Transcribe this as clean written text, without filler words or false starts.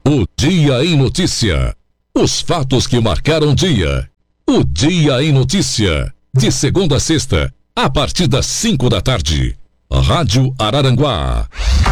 O Dia em Notícia. Os fatos que marcaram o dia. O Dia em Notícia. De segunda a sexta, a partir das 5 da tarde. Rádio Araranguá.